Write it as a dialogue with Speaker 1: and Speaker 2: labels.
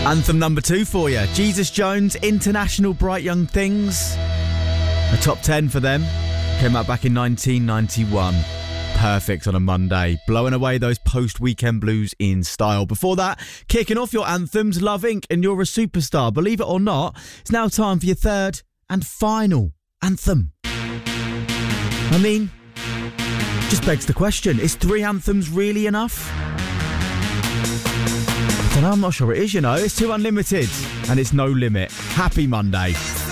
Speaker 1: Anthem number 2 for you. Jesus Jones, International, Bright Young Things. A top 10 for them. Came out back in 1991. Perfect on a Monday. Blowing away those post-weekend blues in style. Before that, kicking off your anthems, Love Inc. and You're a Superstar. Believe it or not, it's now time for your third and final anthem. I mean, just begs the question, is 3 anthems really enough? I don't know, I'm not sure it is, you know. It's too unlimited and it's no limit. Happy Monday.